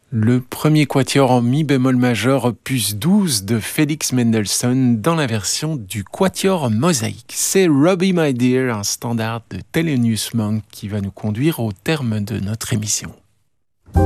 Le premier quatuor en mi bémol majeur opus 12 de Félix Mendelssohn dans la version du quatuor Mosaïque. C'est Robbie My Dear, un standard de Thelonious Monk qui va nous conduire au terme de notre émission.